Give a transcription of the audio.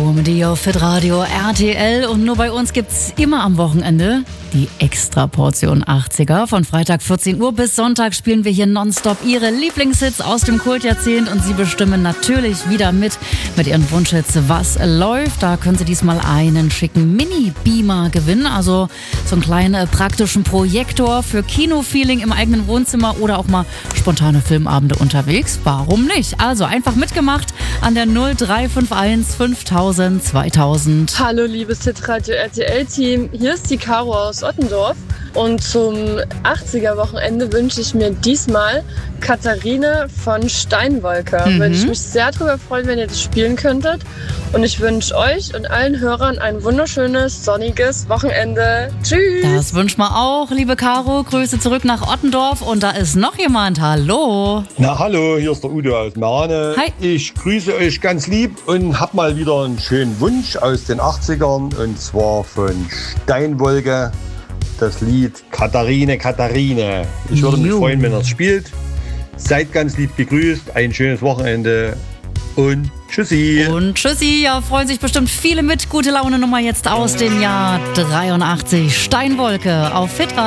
Comedy auf Fit Radio RTL und nur bei uns gibt's immer am Wochenende die Extra-Portion 80er. Von Freitag 14 Uhr bis Sonntag spielen wir hier nonstop ihre Lieblingshits aus dem Kultjahrzehnt und sie bestimmen natürlich wieder mit ihren Wunschhits, was läuft. Da können Sie diesmal einen schicken Mini-Beamer gewinnen, also so einen kleinen praktischen Projektor für Kinofeeling im eigenen Wohnzimmer oder auch mal spontane Filmabende unterwegs. Warum nicht? Also einfach mitgemacht an der 0351 5000 2000. Hallo liebes Hitradio RTL-Team, hier ist die Caro aus Ottendorf und zum 80er-Wochenende wünsche ich mir diesmal Katharine von Steinwolke. Würde ich mich sehr darüber freuen, wenn ihr das spielen könntet, und ich wünsche euch und allen Hörern ein wunderschönes, sonniges Wochenende. Tschüss! Das wünschen wir auch, liebe Caro. Grüße zurück nach Ottendorf und da ist noch jemand. Hallo! Na hallo, hier ist der Udo aus Marane. Hi. Ich grüße euch ganz lieb und hab mal wieder einen schönen Wunsch aus den 80ern, und zwar von Steinwolke, das Lied Katharine, Katharine. Ich würde mich freuen, wenn ihr es spielt. Seid ganz lieb gegrüßt, ein schönes Wochenende und tschüssi. Und tschüssi, ja, freuen sich bestimmt viele mit. Gute Laune Nummer jetzt aus dem Jahr 83. Steinwolke auf Fit Radio.